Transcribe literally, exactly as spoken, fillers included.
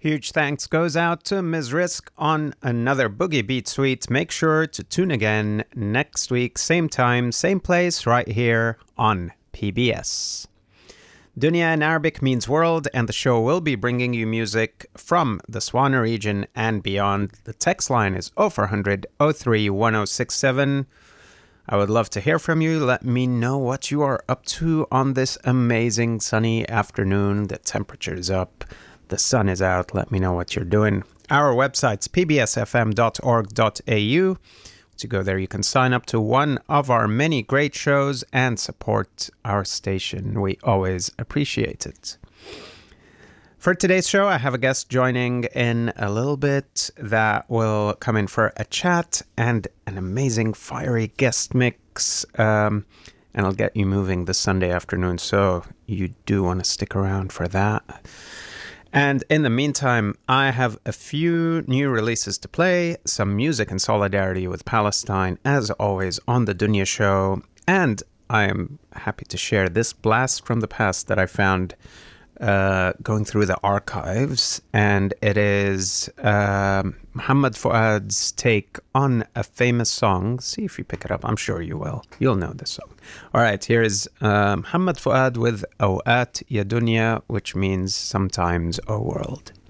Huge thanks goes out to Miz Risk on another Boogie Beat Suite. Make sure to tune again next week, same time, same place, right here on P B S. Dunya in Arabic means world, and the show will be bringing you music from the Swana region and beyond. The text line is oh four hundred, oh three, one oh six seven. I would love to hear from you. Let me know what you are up to on this amazing sunny afternoon. The temperature is up. The sun is out. Let me know what you're doing. Our website's p b s f m dot org dot a u. To go there, you can sign up to one of our many great shows and support our station. We always appreciate it. For today's show, I have a guest joining in a little bit that will come in for a chat and an amazing fiery guest mix. Um, and I'll get you moving this Sunday afternoon, so you do want to stick around for that. And in the meantime, I have a few new releases to play, some music in solidarity with Palestine, as always, on the Dunya Show. And I am happy to share this blast from the past that I found uh, going through the archives. And it is uh, Muhammad Fuad's take on a famous song. See if you pick it up. I'm sure you will. You'll know this song. All right, here is uh, Muhammad Fuad with Awat Ya Dunya, which means sometimes, O world.